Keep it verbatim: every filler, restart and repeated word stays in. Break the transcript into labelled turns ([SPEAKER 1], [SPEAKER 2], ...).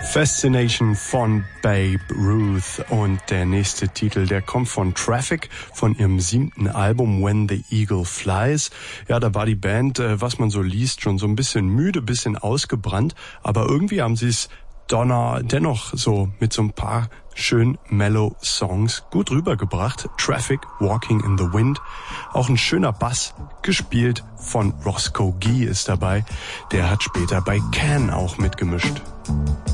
[SPEAKER 1] Fascination von Babe Ruth und der nächste Titel, der kommt von Traffic, von ihrem siebten Album When the Eagle Flies. Ja, da war die Band, äh, was man so liest, schon so ein bisschen müde, bisschen ausgebrannt, aber irgendwie haben sie es Donner dennoch so mit so ein paar schön mellow Songs gut rübergebracht. Traffic, Walking in the Wind. Auch ein schöner Bass, gespielt von Roscoe Gee ist dabei. Der hat später bei Can auch mitgemischt.